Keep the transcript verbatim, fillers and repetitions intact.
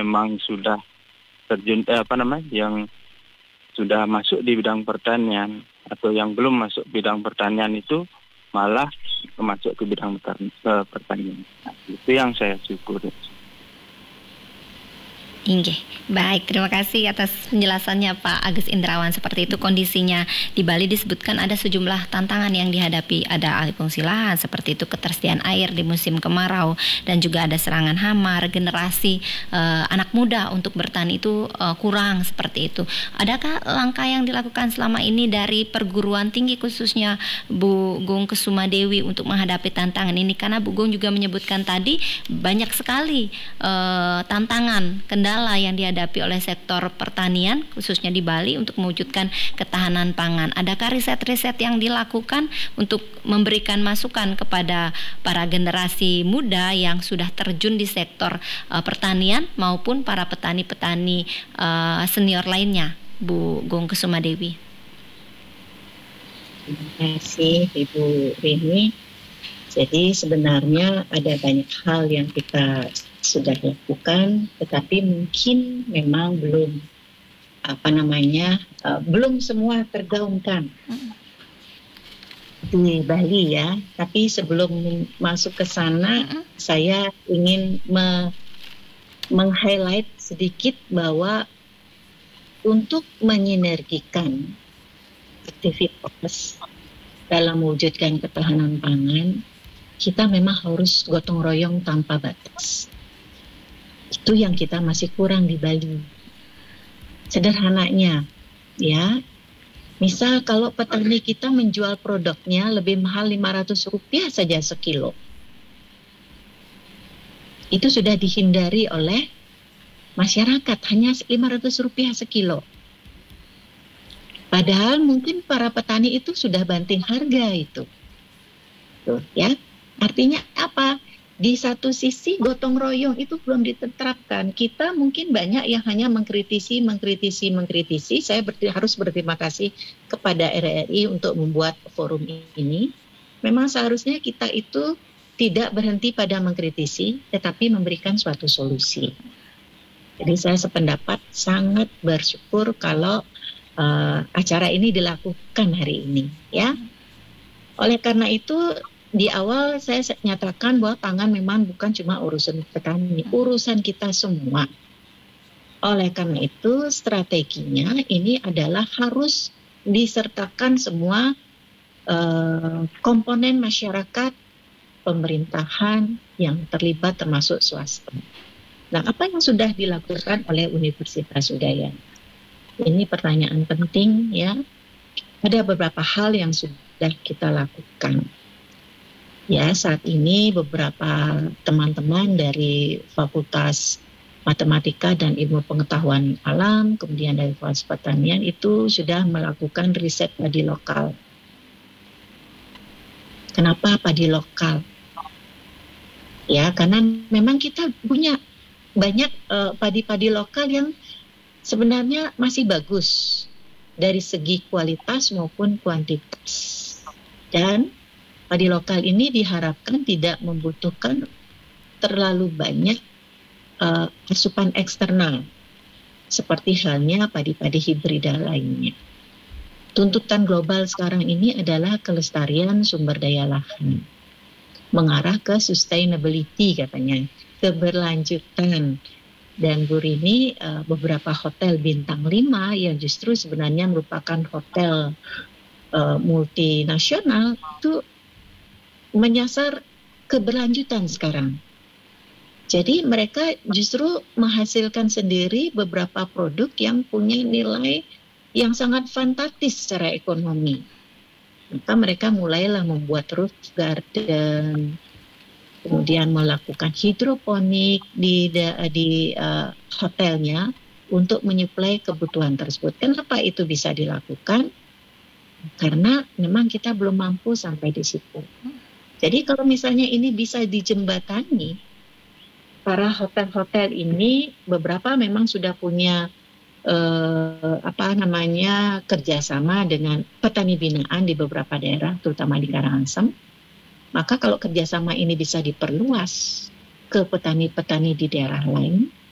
memang sudah terjun eh, apa namanya yang sudah masuk di bidang pertanian atau yang belum masuk bidang pertanian itu malah masuk ke bidang pertanian. Nah, itu yang saya syukuri. Inggih, baik, terima kasih atas penjelasannya Pak Agus Indrawan. Seperti itu kondisinya di Bali. Disebutkan ada sejumlah tantangan yang dihadapi. Ada alih fungsi lahan, seperti itu ketersediaan air di musim kemarau, dan juga ada serangan hama. Regenerasi uh, anak muda untuk bertani itu uh, kurang, seperti itu. Adakah langkah yang dilakukan selama ini dari perguruan tinggi, khususnya Bu Gung Kusumadewi, untuk menghadapi tantangan ini? Karena Bu Gung juga menyebutkan tadi banyak sekali uh, tantangan, kendala yang dihadapi oleh sektor pertanian khususnya di Bali untuk mewujudkan ketahanan pangan. Adakah riset-riset yang dilakukan untuk memberikan masukan kepada para generasi muda yang sudah terjun di sektor uh, pertanian maupun para petani-petani uh, senior lainnya, Bu Gung Kusumadewi? Terima kasih Ibu Rini. Jadi sebenarnya ada banyak hal yang kita sudah lakukan, tetapi mungkin memang belum apa namanya uh, belum semua tergaungkan di Bali ya. Tapi sebelum masuk ke sana, uh-uh. saya ingin me- meng-highlight sedikit bahwa untuk menyinergikan aktivitas dalam mewujudkan ketahanan pangan, kita memang harus gotong royong tanpa batas. Itu yang kita masih kurang di Bali. Sederhananya, ya, misal kalau petani kita menjual produknya lebih mahal lima ratus rupiah saja sekilo, itu sudah dihindari oleh masyarakat, hanya lima ratus rupiah sekilo. Padahal mungkin para petani itu sudah banting harga itu. Tuh, ya. Artinya apa? Di satu sisi gotong royong itu belum diterapkan. Kita mungkin banyak yang hanya mengkritisi, mengkritisi, mengkritisi. Saya ber- harus berterima kasih kepada R R I untuk membuat forum ini. Memang seharusnya kita itu tidak berhenti pada mengkritisi, tetapi memberikan suatu solusi. Jadi saya sependapat, sangat bersyukur kalau uh, acara ini dilakukan hari ini, ya. Oleh karena itu, di awal saya nyatakan bahwa pangan memang bukan cuma urusan petani, urusan kita semua. Oleh karena itu strateginya ini adalah harus disertakan semua uh, komponen masyarakat, pemerintahan yang terlibat termasuk swasta. Nah, apa yang sudah dilakukan oleh Universitas Udayana? Ini pertanyaan penting ya. Ada beberapa hal yang sudah kita lakukan. Ya, saat ini beberapa teman-teman dari Fakultas Matematika dan Ilmu Pengetahuan Alam, kemudian dari Fakultas Pertanian itu sudah melakukan riset padi lokal. Kenapa padi lokal? Ya, karena memang kita punya banyak uh, padi-padi lokal yang sebenarnya masih bagus dari segi kualitas maupun kuantitas. Dan padi lokal ini diharapkan tidak membutuhkan terlalu banyak uh, asupan eksternal, seperti halnya padi-padi hibrida lainnya. Tuntutan global sekarang ini adalah kelestarian sumber daya lahan, mengarah ke sustainability katanya, keberlanjutan. Dan Bu Rini, uh, beberapa hotel bintang lima yang justru sebenarnya merupakan hotel uh, multinasional itu menyasar keberlanjutan sekarang. Jadi mereka justru menghasilkan sendiri beberapa produk yang punya nilai yang sangat fantastis secara ekonomi. Maka mereka mulailah membuat roof garden, kemudian melakukan hidroponik di di uh, hotelnya untuk menyuplai kebutuhan tersebut. Kenapa itu bisa dilakukan? Karena memang kita belum mampu sampai di situ. Jadi kalau misalnya ini bisa dijembatani, para hotel-hotel ini beberapa memang sudah punya eh, apa namanya kerjasama dengan petani binaan di beberapa daerah, terutama di Karangasem. Maka kalau kerjasama ini bisa diperluas ke petani-petani di daerah lain,